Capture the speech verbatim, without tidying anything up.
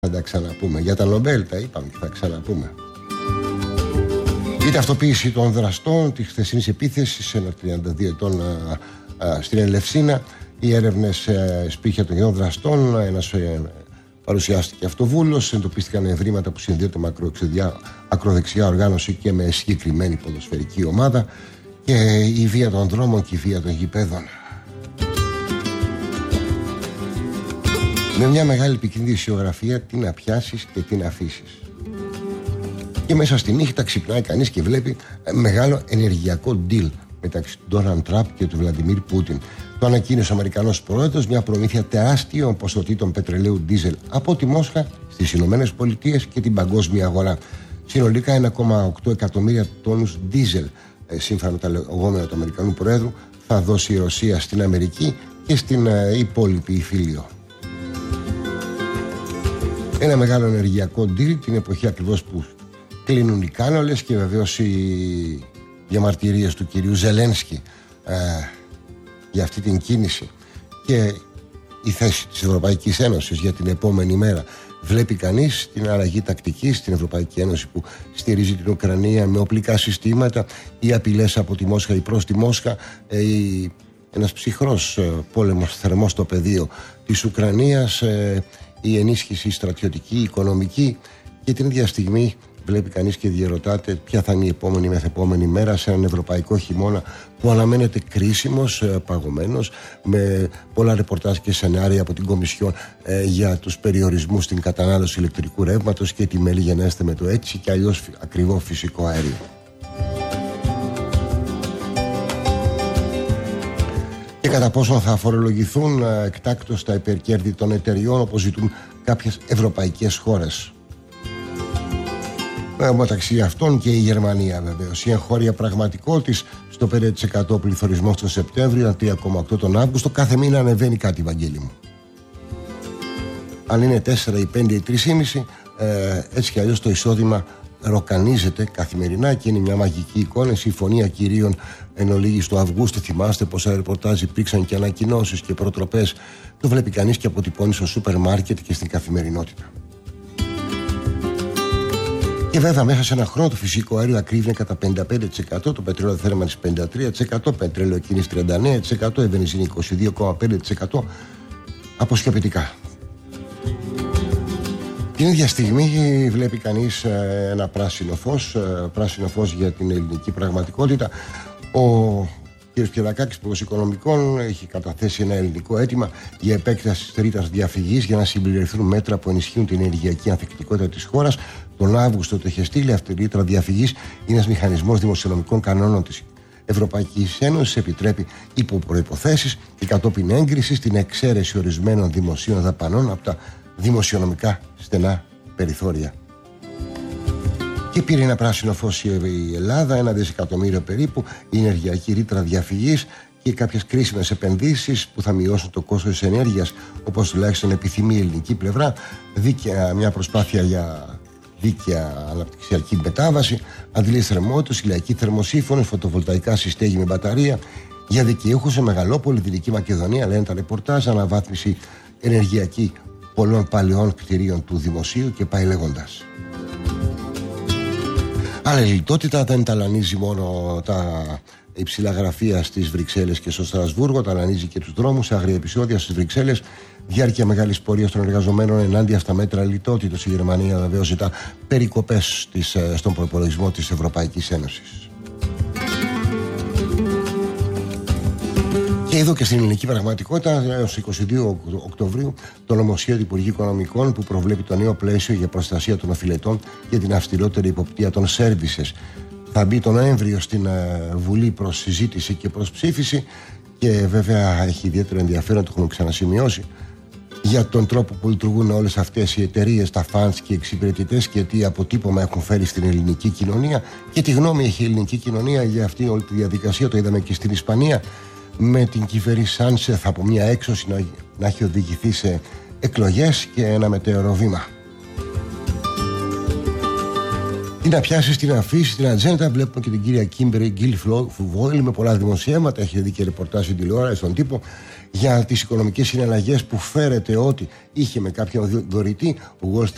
Θα τα ξαναπούμε. Για τα Νομπέλ τα είπαμε και θα ξαναπούμε. Η ταυτοποίηση των δραστών τη χθεσινής επίθεσης ένα τριάντα δύο ετών α, α, στην Ελευσίνα. Οι έρευνες σπίτια των δύο δραστών. Ένας ε, παρουσιάστηκε αυτοβούλος. Εντοπίστηκαν ευρήματα που συνδέονται με ακροδεξιά οργάνωση και με συγκεκριμένη ποδοσφαιρική ομάδα. Και η βία των δρόμων και η βία των γηπέδων. Με μια μεγάλη επικίνδυνη ισιογραφία, τι να πιάσεις και τι να αφήσεις. Και μέσα στη νύχτα ξυπνάει κανείς και βλέπει μεγάλο ενεργειακό deal μεταξύ του Ντόναλντ Τραμπ και του Βλαντιμίρ Πούτιν. Το ανακοίνωσε ο Αμερικανός πρόεδρος, μια προμήθεια τεράστιων ποσοτήτων πετρελαίου ντίζελ από τη Μόσχα στις Ηνωμένες Πολιτείες και την παγκόσμια αγορά. Συνολικά ένα κόμμα οκτώ εκατομμύρια τόνους ντίζελ, σύμφωνα με τα λεγόμενα του Αμερικανού Προέδρου, θα δώσει η Ρωσία στην Αμερική και στην υπόλοιπη Ιφίλιο. Ένα μεγάλο ενεργειακό deal την εποχή ακριβώς που κλείνουν οι κάνολες και βεβαίως οι διαμαρτυρίες του κυρίου Ζελένσκι ε, για αυτή την κίνηση και η θέση της Ευρωπαϊκής Ένωσης για την επόμενη μέρα. Βλέπει κανείς την αλλαγή τακτικής στην Ευρωπαϊκή Ένωση που στηρίζει την Ουκρανία με οπλικά συστήματα, οι απειλές από τη Μόσχα ή προς τη Μόσχα, ε, η, ένας ψυχρός ε, πόλεμος θερμός στο πεδίο της Ουκρανίας, ε, η ενίσχυση στρατιωτική, οικονομική, και την ίδια στιγμή βλέπει κανείς και διερωτάται ποια θα είναι η επόμενη μεθεπόμενη μέρα σε έναν ευρωπαϊκό χειμώνα που αναμένεται κρίσιμος, παγωμένος, με πολλά ρεπορτάζ και σενάρια από την Κομισιόν ε, για τους περιορισμούς στην κατανάλωση ηλεκτρικού ρεύματος και τη μέλη γενέστε με το έτσι και αλλιώς ακριβό φυσικό αέριο. Και κατά πόσο θα φορολογηθούν εκτάκτως τα υπερκέρδη των εταιριών όπως ζητούν κάποιες ευρωπαϊκές χώρες. Ε, μεταξύ αυτών και η Γερμανία βεβαίως. Η εγχώρια πραγματικότης στο πέντε τοις εκατό πληθωρισμός τον Σεπτέμβριο, τρία κόμμα οκτώ τοις εκατό τον Αύγουστο. Κάθε μήνα ανεβαίνει κάτι, Βαγγέλη μου. Αν είναι τέσσερα ή πέντε ή τρία κόμμα πέντε, ε, έτσι κι αλλιώς το εισόδημα ροκανίζεται καθημερινά και είναι μια μαγική εικόνα. Η συμφωνία κυρίων εν ολίγης του Αυγούστου. Θυμάστε πόσα ρεπορτάζ υπήρξαν και ανακοινώσεις και προτροπές. Το βλέπει κανείς και αποτυπώνει στο σούπερ μάρκετ και στην καθημερινότητα. Και βέβαια μέσα σε ένα χρόνο το φυσικό αέριο ακρίβει κατά πενήντα πέντε τοις εκατό, το πετρέλαιο θέρμανσης πενήντα τρία τοις εκατό, πετρέλαιο κίνησης τριάντα εννέα τοις εκατό, η βενζίνη είκοσι δύο κόμμα πέντε τοις εκατό αποσκοπητικά. Την ίδια στιγμή βλέπει κανείς ένα πράσινο φως, πράσινο φως για την ελληνική πραγματικότητα. Ο κ. Πιερακάκης, Υπουργός Οικονομικών, έχει καταθέσει ένα ελληνικό αίτημα για επέκταση της ρήτρας διαφυγής για να συμπληρωθούν μέτρα που ενισχύουν την ενεργειακή ανθεκτικότητα της χώρας. Τον Αύγουστο το είχε στείλει αυτή η ρήτρα διαφυγής. Είναι ένας μηχανισμός δημοσιονομικών κανόνων της Ευρωπαϊκής Ένωσης. Επιτρέπει υπό προϋποθέσεις και κατόπιν έγκρισης την εξαίρεση ορισμένων δημοσίων δαπανών από τα δημοσιονομικά στενά περιθώρια. Και πήρε ένα πράσινο φως η Ελλάδα, ένα δισεκατομμύριο περίπου, η ενεργειακή ρήτρα διαφυγής και κάποιες κρίσιμες επενδύσεις που θα μειώσουν το κόστος της ενέργειας, όπως τουλάχιστον επιθυμεί η ελληνική πλευρά. Δίκαια, μια προσπάθεια για δίκαια αναπτυξιακή μετάβαση, αντιλήσεις θερμότητας, ηλιακοί θερμοσύφωνες, φωτοβολταϊκά συστέγη με μπαταρία. Για δικαιούχους σε Μεγαλόπολη, Δυτική Μακεδονία, λένε τα ρεπορτάζ, αναβάθμιση ενεργειακή πολλών παλαιών κτηρίων του δημοσίου και πάει λέγοντας. Αλλά η λιτότητα δεν ταλανίζει μόνο τα υψηλά γραφεία στις Βρυξέλλες και στο Στρασβούργο, ταλανίζει και τους δρόμους. Άγρια επεισόδια στις Βρυξέλλες, διάρκεια μεγάλης πορείας των εργαζομένων ενάντια στα μέτρα λιτότητας. Η Γερμανία βεβαίως ζητά περικοπές της, στον προπολογισμό της Ευρωπαϊκής Ένωσης. Και εδώ και στην ελληνική πραγματικότητα, έως είκοσι δύο Οκτωβρίου, το νομοσχέδιο Υπουργείου Οικονομικών που προβλέπει το νέο πλαίσιο για προστασία των οφειλετών και την αυστηρότερη υποπτία των σέρβισες θα μπει τον Νοέμβριο στην Βουλή προς συζήτηση και προς ψήφιση. Και βέβαια έχει ιδιαίτερο ενδιαφέρον, το έχουμε ξανασημειώσει, για τον τρόπο που λειτουργούν όλες αυτές οι εταιρείες, τα funds και οι εξυπηρετητές και τι αποτύπωμα έχουν φέρει στην ελληνική κοινωνία και τι γνώμη έχει η ελληνική κοινωνία για αυτή όλη τη διαδικασία. Το είδαμε και στην Ισπανία, με την κυβέρνηση Σάντσεθ από μια έξωση να, να έχει οδηγηθεί σε εκλογές και ένα μετέωρο βήμα. Τι να πιάσει, τι να αφήσει, την ατζέντα. Βλέπουμε και την κυρία Κίμπερι Γκίλφουβόιλ με πολλά δημοσιεύματα. Έχει δει και ρεπορτάζ στην τηλεόραση, στον τύπο, για τις οικονομικές συναλλαγές που φέρεται ότι είχε με κάποιον δωρητή ο Wall